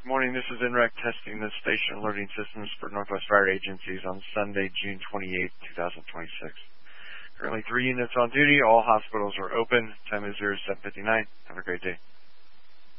Good morning. This is NREC testing the station alerting systems for Northwest Fire Agencies on Sunday, June 28, 2026. Currently 3 units on duty. All hospitals are open. Time is 07:59. Have a great day.